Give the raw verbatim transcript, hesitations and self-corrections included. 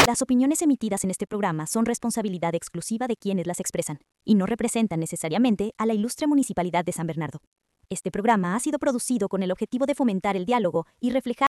Las opiniones emitidas en este programa son responsabilidad exclusiva de quienes las expresan, y no representan necesariamente a la Ilustre Municipalidad de San Bernardo. Este programa ha sido producido con el objetivo de fomentar el diálogo y reflejar